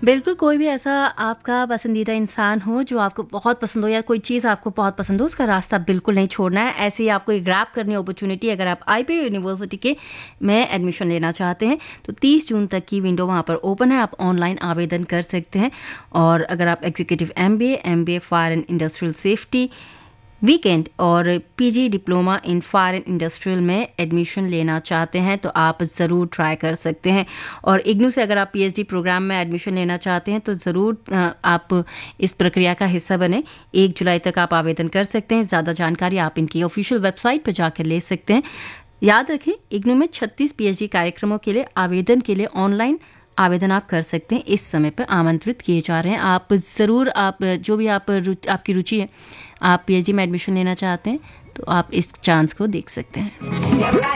बिल्कुल, कोई भी ऐसा आपका पसंदीदा इंसान हो जो आपको बहुत पसंद हो या कोई चीज़ आपको बहुत पसंद हो, उसका रास्ता बिल्कुल नहीं छोड़ना है। ऐसे ही आपको एक ग्रैब करनी है अपॉर्चुनिटी। अगर आप आईपीयू यूनिवर्सिटी के में एडमिशन लेना चाहते हैं तो 30 जून तक की विंडो वहाँ पर ओपन है, आप ऑनलाइन आवेदन कर सकते हैं। और अगर आप executive MBA fire and industrial safety weekend और PG diploma in fire and industrial में एडमिशन लेना चाहते हैं तो आप ज़रूर ट्राई कर सकते हैं। और इग्नू से अगर आप पीएचडी प्रोग्राम में एडमिशन लेना चाहते हैं तो ज़रूर आप इस प्रक्रिया का हिस्सा बने। 1 जुलाई तक आप आवेदन कर सकते हैं। ज़्यादा जानकारी आप इनकी ऑफिशियल वेबसाइट पर जाकर ले सकते हैं। याद रखें, इग्नू में 36 पीएचडी कार्यक्रमों के लिए आवेदन के लिए ऑनलाइन आवेदन आप कर सकते हैं। इस समय पर आमंत्रित किए जा रहे हैं। आप ज़रूर, आप जो भी आपकी रुचि है, आप पीएचडी में एडमिशन लेना चाहते हैं तो आप इस चांस को देख सकते हैं।